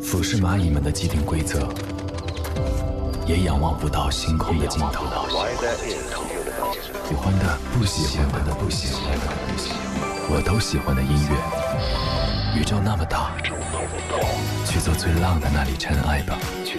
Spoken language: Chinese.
俯视蚂蚁们的既定规则，也仰望不到星空的尽头。喜欢的、不喜欢的、不喜欢的，我都喜欢的音乐。宇宙那么大，去做最浪的那里尘埃吧。